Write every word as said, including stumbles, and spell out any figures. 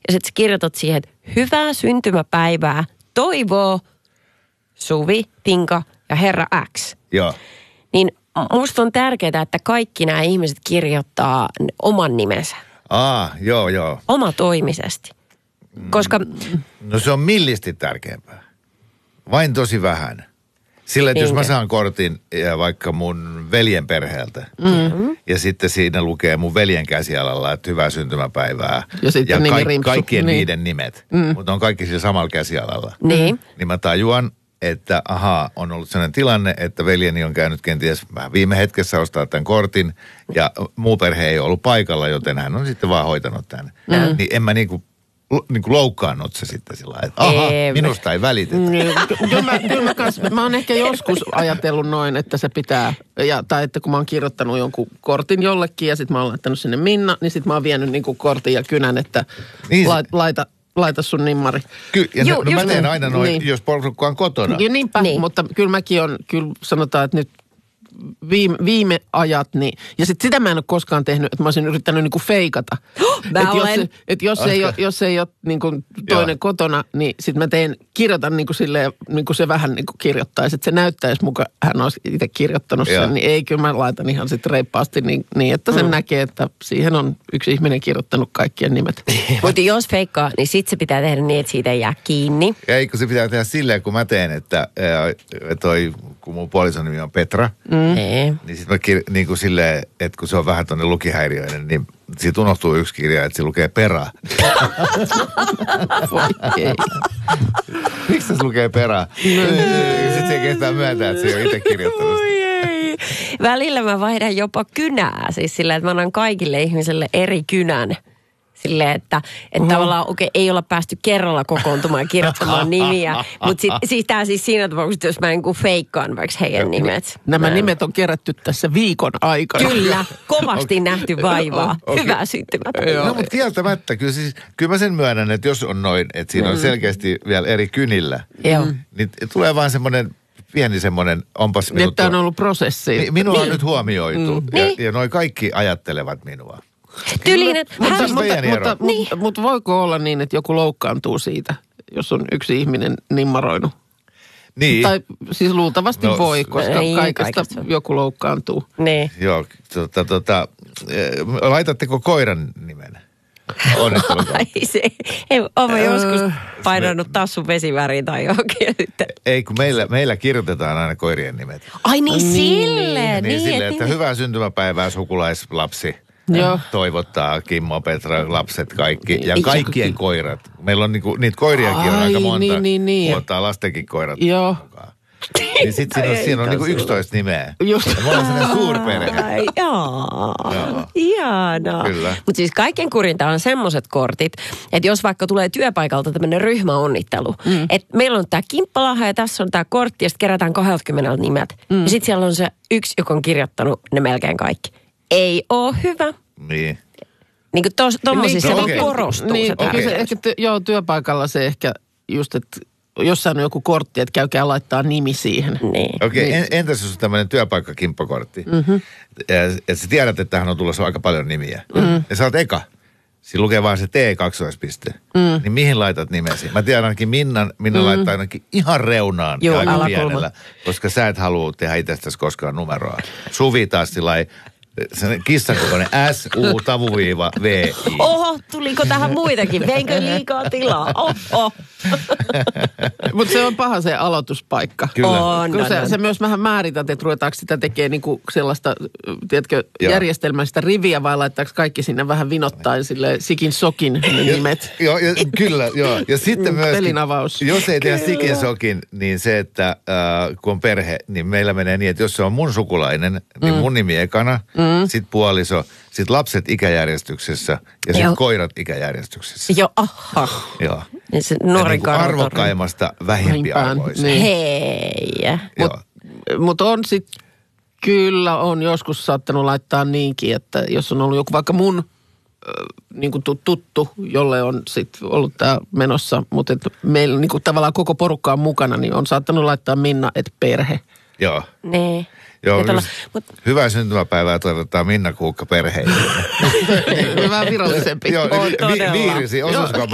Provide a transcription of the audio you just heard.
ja sitten sä kirjoitat siihen, että hyvää syntymäpäivää, toivoo Suvi, Tinka ja herra X. Joo. Niin musta on tärkeää, että kaikki nämä ihmiset kirjoittaa oman nimensä. Aa, joo, joo. Omatoimisesti. Koska... No se on millisti tärkeämpää. Vain tosi vähän. Sillä, että jos mä saan kortin ja vaikka mun veljen perheeltä, mm-hmm. ja sitten siinä lukee mun veljen käsialalla, että hyvää syntymäpäivää. Ja sitten ja nimi ka- kaikkien niin. niiden nimet, mm. mutta on kaikki sillä samalla käsialalla. Niin. Niin mä tajuan, että ahaa, on ollut sellainen tilanne, että veljeni on käynyt kenties vähän viime hetkessä ostaa tämän kortin, ja muu perhe ei ollut paikalla, joten hän on sitten vaan hoitanut tämän. Mm. Niin en mä niinku... niin kuin loukkaannut se sitten sillä lailla, että aha, ei, minusta ei välitetä. Niin, kyllä mä, kyllä mä, kans, mä oon ehkä joskus ajatellut noin, että se pitää, ja, tai että kun mä oon kirjoittanut jonkun kortin jollekin ja sit mä oon laittanut sinne Minna, niin sit mä oon vienyt niin kuin kortin ja kynän, että niin, lait, laita, laita sun nimmari. Kyllä, ja Ju, no, mä teen niin, aina noin, niin. jos porukka on kotona. Ja niinpä, niin. mutta kyllä mäkin on, kyllä sanotaan, että nyt viime, viime ajat, niin, ja sit sitä mä en ole koskaan tehnyt, että mä olisin yrittänyt niinku feikata. Mä että olen. jos, et jos, ei ole, jos ei ole niinku toinen Joo. kotona, niin sit mä teen, kirjoitan niinku silleen, niinku se vähän niinku kirjoittaisi, että se näyttäisi mukaan, hän olisi itse kirjoittanut sen, Joo. niin ei, kyllä mä laitan ihan sit reippaasti niin, niin että sen mm. näkee, että siihen on yksi ihminen kirjoittanut kaikkien nimet. Mutta jos feikkaa, niin sit se pitää tehdä niin, että siitä ei jää kiinni. Ja eikö se pitää tehdä silleen, kun mä teen, että ää, toi, kun mun puolison nimi on Petra, mm. niin sit mä kir, niin kuin silleen, että kun se on vähän tonne lukihäiriöinen, niin siitä unohtuu yksi kirja, että se lukee Pera. Voi ei. Miksi tässä lukee Pera? Sitten se ei kestää myöntää, että se ei ole itse kirjoittanut. Oi ei. Välillä mä vaihdan jopa kynää, siis silleen, että mä annan kaikille ihmisille eri kynän. Silleen, että, että tavallaan okei, ei olla päästy kerralla kokoontumaan ja kirjoittamaan nimiä. Mutta sit, siis tämä siis siinä tapauksessa, jos mä en kuin feikkaan vaikka heidän nimet. Nämä mä... nimet on kerätty tässä viikon aikana. Kyllä, kovasti nähty vaivaa. Okay. Hyvää syntymäpäivää. No mutta kieltämättä, kyllä, siis, kyllä mä sen myönnän, että jos on noin, että siinä on selkeästi vielä eri kynillä, Joo. niin tulee vaan semmoinen pieni semmoinen, onpas minut... Että on ollut prosessi. Niin, minua niin. on nyt huomioitu mm. ja, niin. ja noi kaikki ajattelevat minua. Tyliin, että mutta, hän... mutta, mutta, niin. mutta, mutta voiko olla niin, että joku loukkaantuu siitä, jos on yksi ihminen nimmaroinut? Niin. Tai siis luultavasti no, voi, koska niin, kaikesta, kaikesta joku loukkaantuu. Niin. Joo, tota, tota, laitatteko koiran nimen? Onnittelut. Ai se, ei, olen joskus painanut tassun vesiväriin tai johonkin. Ei, kun meillä, meillä kirjoitetaan aina koirien nimet. Ai niin, niin silleen. Niin, Niin, silleen, että niin, hyvää syntymäpäivää sukulaislapsi. Joo. Toivottaa Kimmo, Petra, lapset kaikki. Ja Ei, kaikkien se- koirat. Meillä on niinku, niitä koiriakin on Ai, aika monta. niin, niin, niin. Ottaa lastenkin koirat Joo. mukaan. Niin sit siinä on, siinä on niinku yksitoista nimeä. Just. Ja me ollaan sellainen suurperhe. Ai, jaa, ihanaa. Kyllä. Mutta siis kaiken kurinta on semmoiset kortit, että jos vaikka tulee työpaikalta tämmöinen ryhmäonnittelu, mm. että meillä on tämä kimppalaha ja tässä on tämä kortti ja sitten kerätään kaksikymmentä nimet. Mm. Ja sitten siellä on se yksi, joka on kirjoittanut ne melkein kaikki. Ei ole hyvä. Niin. Niin kuin tos, tommosissa Niin, se no, vaan okei. korostuu niin, se okay. tärkeys. se ehkä, ty- joo, työpaikalla se ehkä just, että jossain on joku kortti, että käykää laittaa nimi siihen. Niin. Okei, okay, Niin. en, entäs jos on tämmöinen työpaikkakimppakortti? Mm-hmm. Ja sä tiedät, että tähän on tulossa aika paljon nimiä. Mm-hmm. Ja sä oot eka. Siinä lukee vaan se T kaksoispiste. Mm. Niin mihin laitat nimesi? Mä tiedän ainakin Minnan, Minna mm. laittaa ainakin ihan reunaan Joo, ja aika alakulma. pienellä. Koska sä et halua tehdä itsestäsi koskaan numeroa. Suvi taas sillai, se kissan kokoinen S, U, tavuviiva, V, I. Oho, tuliko tähän muitakin? Veinkö liikaa tilaa? Oho. Mutta se on paha se aloituspaikka. Kyllä. On, Kun on, sä, on. sä myös vähän määrität, että ruvetaanko sitä tekemään niinku sellaista, tiedätkö, Joo. järjestelmällistä riviä vai laittaako kaikki sinne vähän vinottaen sille sikin sokin ne nimet. Joo, ja, kyllä, joo. Ja sitten Mm, myöskin, pelinavaus. jos ei tehdä sikin sokin, niin se, että äh, kun on perhe, niin meillä menee niin, että jos se on mun sukulainen, niin mun nimi ekana, mm. sit puoliso, sit lapset ikäjärjestyksessä ja sit Joo. koirat ikäjärjestyksessä. Joo, aha. Joo. Niin se Ja nuorin niin kuin karvatorni. arvokkaimmasta vähempiarvoiseen. Niin. Hei. Joo. Mutta on sitten, kyllä on joskus saattanut laittaa niinkin, että jos on ollut joku vaikka mun niin kuin tuttu, jolle on sitten ollut tämä menossa, mutta meillä niin kuin tavallaan koko porukka on mukana, niin on saattanut laittaa Minna et perhe. Joo. Niin. Joo, Ja tällä- just mut- hyvää syntymäpäivää toivotetaan Minna Kuukka perheille. Vähän virallisempi. Joo, On vi- todella. viirisi, osuuskaupan